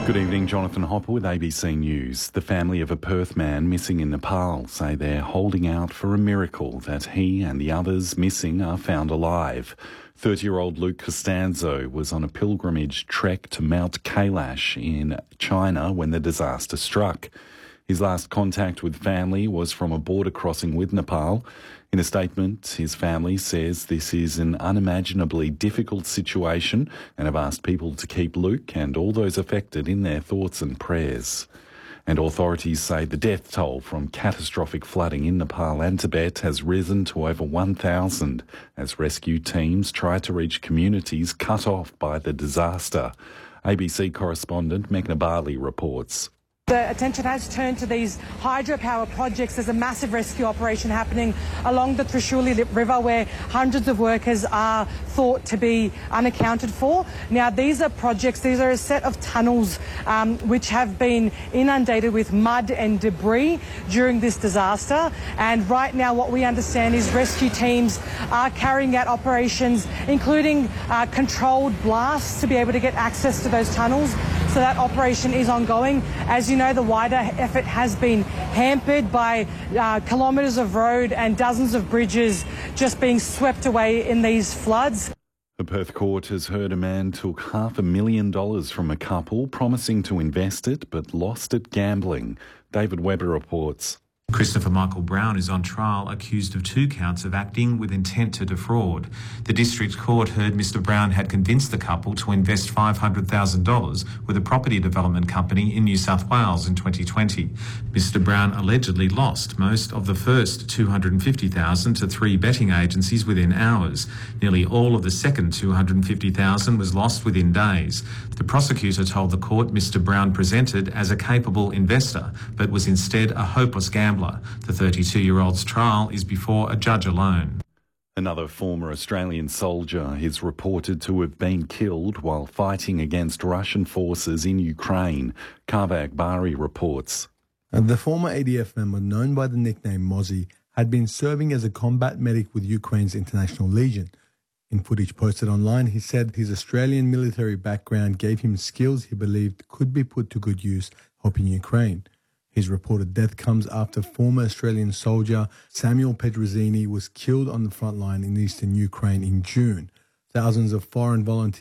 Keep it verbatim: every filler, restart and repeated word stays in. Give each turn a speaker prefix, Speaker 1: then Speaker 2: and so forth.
Speaker 1: Good evening, Jonathan Hopper with A B C News. The family of a Perth man missing in Nepal say they're holding out for a miracle that he and the others missing are found alive. thirty-year-old Luke Costanzo was on a pilgrimage trek to Mount Kailash in China when the disaster struck. His last contact with family was from a border crossing with Nepal. In a statement, his family says this is an unimaginably difficult situation and have asked people to keep Luke and all those affected in their thoughts and prayers. And authorities say the death toll from catastrophic flooding in Nepal and Tibet has risen to over one thousand as rescue teams try to reach communities cut off by the disaster. A B C correspondent Meghna Bali reports.
Speaker 2: The attention has turned to these hydropower projects. There's a massive rescue operation happening along the Trishuli River where hundreds of workers are thought to be unaccounted for. Now, these are projects, these are a set of tunnels um, which have been inundated with mud and debris during this disaster. And right now what we understand is rescue teams are carrying out operations, including uh, controlled blasts to be able to get access to those tunnels. So that operation is ongoing. As you know, the wider effort has been hampered by uh, kilometres of road and dozens of bridges just being swept away in these floods.
Speaker 1: The Perth court has heard a man took half a million dollars from a couple, promising to invest it, but lost it gambling. David Webber reports.
Speaker 3: Christopher Michael Brown is on trial accused of two counts of acting with intent to defraud. The district court heard Mr Brown had convinced the couple to invest five hundred thousand dollars with a property development company in New South Wales in twenty twenty. Mr Brown allegedly lost most of the first two hundred fifty thousand dollars to three betting agencies within hours. Nearly all of the second two hundred fifty thousand dollars was lost within days. The prosecutor told the court Mr Brown presented as a capable investor, but was instead a hopeless gambler. The thirty-two-year-old's trial is before a judge alone.
Speaker 1: Another former Australian soldier is reported to have been killed while fighting against Russian forces in Ukraine. Kaveh Akbari reports.
Speaker 4: The former A D F member, known by the nickname Mozzie, had been serving as a combat medic with Ukraine's International Legion. In footage posted online, he said his Australian military background gave him skills he believed could be put to good use helping Ukraine. His reported death comes after former Australian soldier Samuel Petrozzini was killed on the front line in eastern Ukraine in June. Thousands of foreign volunteers